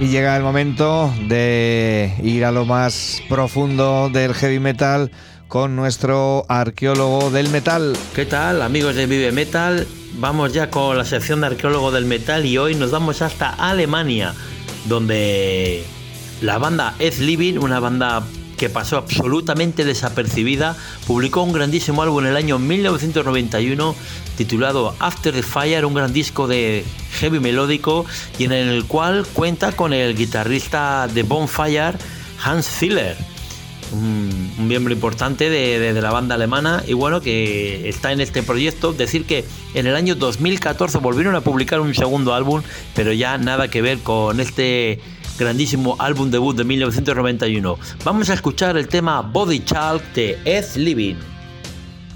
Y llega el momento de ir a lo más profundo del heavy metal con nuestro arqueólogo del metal. ¿Qué tal, amigos de Vive Metal? Vamos ya con la sección de arqueólogo del metal y hoy nos vamos hasta Alemania, donde la banda Ed Living, una banda que pasó absolutamente desapercibida, publicó un grandísimo álbum en el año 1991 titulado After the Fire, un gran disco de heavy melódico y en el cual cuenta con el guitarrista de Bonfire, Hans Ziller, un miembro importante de la banda alemana y bueno, que está en este proyecto. Decir que en el año 2014 volvieron a publicar un segundo álbum, pero ya nada que ver con este grandísimo álbum debut de 1991. Vamos a escuchar el tema Body Chalk de Ed Living.